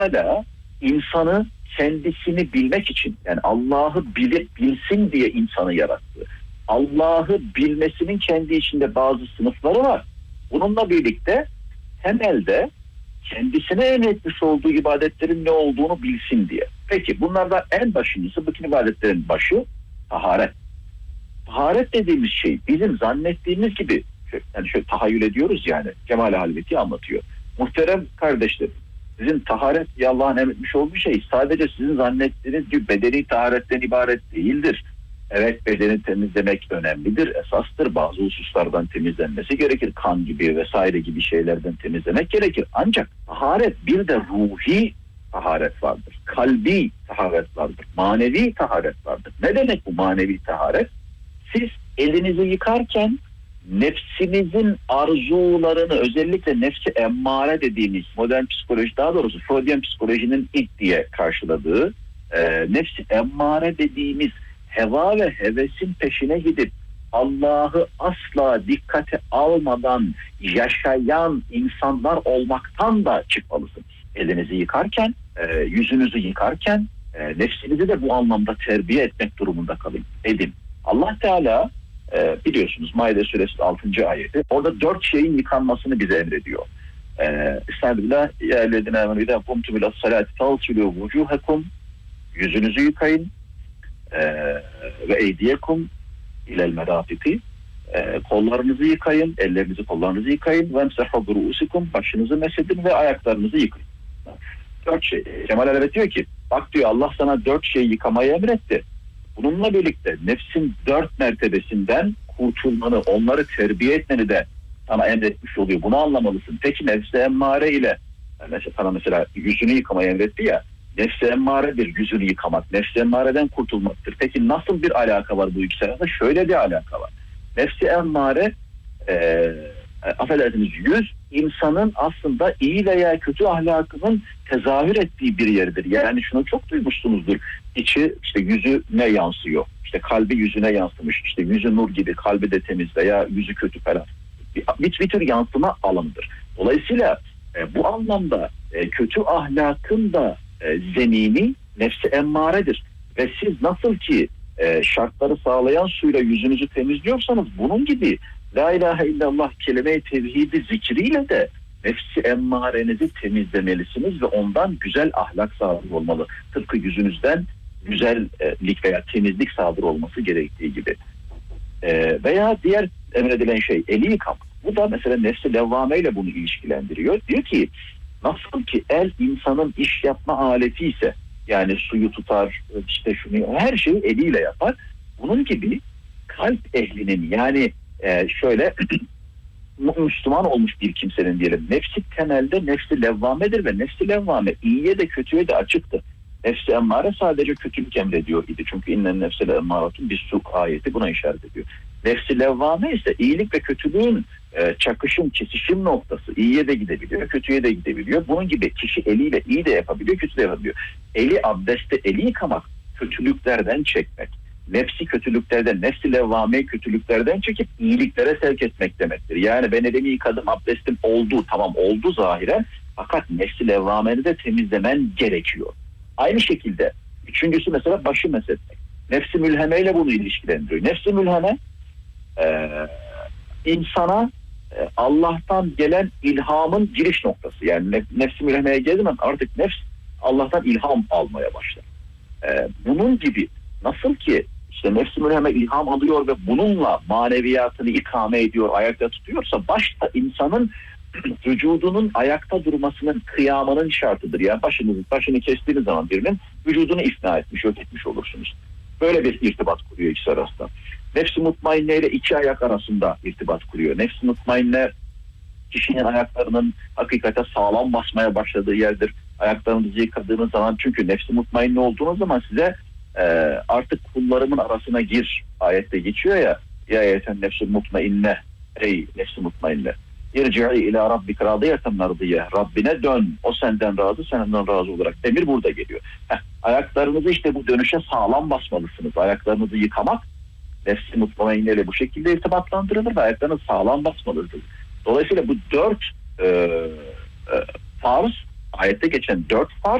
Teala insanı kendisini bilmek için, yani Allah'ı bilip bilsin diye insanı yarattı. Allah'ı bilmesinin kendi içinde bazı sınıfları var. Bununla birlikte temelde kendisine emretmiş olduğu ibadetlerin ne olduğunu bilsin diye. Peki bunlardan en başıncısı, bütün ibadetlerin başı taharet. Taharet dediğimiz şey bizim zannettiğimiz gibi, yani şöyle tahayyül ediyoruz, yani Kemal Halveti anlatıyor. Muhterem kardeşlerim, sizin taharet ya Allah'ın emretmiş olduğu şey sadece sizin zannettiğiniz gibi bedeni taharetten ibaret değildir. Evet, bedeni temizlemek önemlidir, esastır. Bazı hususlardan temizlenmesi gerekir. Kan gibi vesaire gibi şeylerden temizlemek gerekir. Ancak taharet bir de ruhi taharet vardır. Kalbi taharet vardır. Manevi taharet vardır. Ne demek bu manevi taharet? Siz elinizi yıkarken nefsinizin arzularını, özellikle nefsi emmare dediğimiz modern psikoloji, daha doğrusu Freudian psikolojinin ilk diye karşıladığı nefsi emmare dediğimiz heva ve hevesin peşine gidip Allah'ı asla dikkate almadan yaşayan insanlar olmaktan da çıkmalısınız. Elinizi yıkarken, yüzünüzü yıkarken nefsinizi de bu anlamda terbiye etmek durumunda edin. Allah Teala biliyorsunuz Maide suresi 6. ayeti, orada 4 şeyin yıkanmasını bize emrediyor. Estağfirullah, ya ellezine amenu idâ kumtum ilas salâti fagsilû vücûhekum, yüzünüzü yıkayın, ve eydiyekum ilel merafiki, kollarınızı yıkayın, ellerinizi kollarınızı yıkayın, ve emsahû birûsikum, başınızı mesedin ve ayaklarınızı yıkayın. 4 şey. Kemal Halveti diyor ki, bak diyor, Allah sana 4 şey yıkamayı emretti. Bununla birlikte nefsin 4 mertebesinden kurtulmanı, onları terbiye etmeni de sana emretmiş oluyor. Bunu anlamalısın. Peki nefs-i emmare ile, sana mesela yüzünü yıkamayı emretti ya, nefs-i emmaredir yüzünü yıkamak, nefs-i emmareden kurtulmaktır. Peki nasıl bir alaka var bu ikisi arasında? Şöyle bir alaka var. Nefs-i emmare, affedersiniz, yüz insanın aslında iyi veya kötü ahlakının tezahür ettiği bir yerdir. Yani şunu çok duymuşsunuzdur. İçi işte yüzüne yansıyor. İşte kalbi yüzüne yansımış. İşte yüzü nur gibi, kalbi de temiz veya yüzü kötü falan. Bir tür yansıma alanıdır. Dolayısıyla bu anlamda kötü ahlakın da zemini nefs-i emmaredir. Ve siz nasıl ki şartları sağlayan suyla yüzünüzü temizliyorsanız, bunun gibi La ilahe illallah kelime-i tevhidi zikriyle de nefsi emmarenizi temizlemelisiniz ve ondan güzel ahlak sahibi olmalı. Tıpkı yüzünüzden güzellik veya temizlik sahibi olması gerektiği gibi. Veya diğer emredilen şey eli yıkamak. Bu da mesela nefsi levvame ile bunu ilişkilendiriyor. Diyor ki nasıl ki el insanın iş yapma aleti ise, yani suyu tutar, işte şunu, her şeyi eliyle yapar. Bunun gibi kalp ehlinin, yani şöyle Müslüman olmuş bir kimsenin diyelim, nefsi temelde nefsi levvamedir ve nefsi levvame iyiye de kötüye de açıktır. Nefsi emmare sadece kötülük emrediyor idi. Çünkü innen nefsele emmaratun bis-su ayeti buna işaret ediyor. Nefsi levvame ise iyilik ve kötülüğün çakışım, kesişim noktası. İyiye de gidebiliyor, kötüye de gidebiliyor. Bunun gibi kişi eliyle iyi de yapabiliyor, kötü de yapabiliyor. Eli abdestte eli yıkamak, kötülüklerden çekmek. Nefsi kötülüklerden, nefsi levvame kötülüklerden çekip iyiliklere sevk etmek demektir. Yani ben elimi yıkadım, abdestim oldu, tamam oldu zahiren, fakat nefsi levvameni de temizlemen gerekiyor. Aynı şekilde üçüncüsü mesela başı meshetmek. Nefsi mülheme ile bunu ilişkilendiriyor. Nefsi mülheme insana Allah'tan gelen ilhamın giriş noktası. Yani nefsi mülhemeye geldiği zaman artık nefs Allah'tan ilham almaya başlar. Bunun gibi nasıl ki işte nefs-i mülheme ilham alıyor ve bununla maneviyatını ikame ediyor, ayakta tutuyorsa, başta insanın vücudunun ayakta durmasının, kıyamının şartıdır. Yani başını kestiğiniz zaman birinin vücudunu ifna etmiş, yok etmiş olursunuz. Böyle bir irtibat kuruyor ikisi arasında. Nefs-i mutmainne ile iki ayak arasında irtibat kuruyor. Nefs-i mutmainne kişinin ayaklarının hakikate sağlam basmaya başladığı yerdir. Ayaklarınızı yıkadığınız zaman, çünkü nefs-i mutmainne olduğunuz zaman size artık kullarımın arasına gir ayette geçiyor ya, ya eyeten nefs-i mutmainne, ey nefs-i mutmainne, irci'i ila rabbik radiyeten merdiye, Rabbine dön, o senden razı, senden razı olarak emir burada geliyor. Ayaklarınızı işte bu dönüşe sağlam basmalısınız. Ayaklarınızı yıkamak nefs-i mutmainne ile bu şekilde irtibatlandırılır ve ayaklarınız sağlam basmalıdır. Dolayısıyla bu 4 farz ayette geçen 4 farz